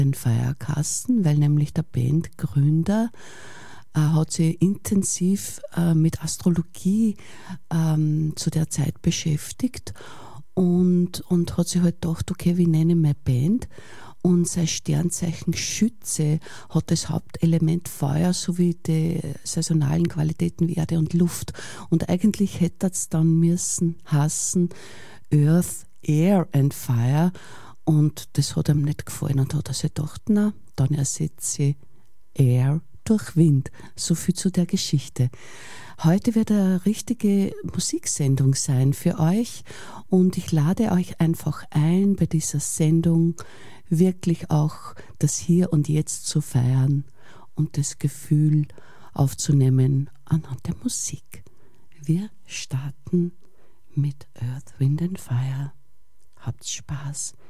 den Feierkasten, weil nämlich der Bandgründer hat sich intensiv mit Astrologie zu der Zeit beschäftigt und hat sich halt gedacht, okay, wie nenne ich meine Band? Und sein Sternzeichen Schütze hat das Hauptelement Feuer sowie die saisonalen Qualitäten wie Erde und Luft. Und eigentlich hätte es dann müssen heißen Earth, Air and Fire. Und das hat ihm nicht gefallen und hat er sich gedacht, na, dann ersetze ich Air durch Wind. So viel zu der Geschichte. Heute wird eine richtige Musiksendung sein für euch und ich lade euch einfach ein, bei dieser Sendung wirklich auch das Hier und Jetzt zu feiern und das Gefühl aufzunehmen anhand der Musik. Wir starten mit Earth, Wind and Fire. Habt Spaß.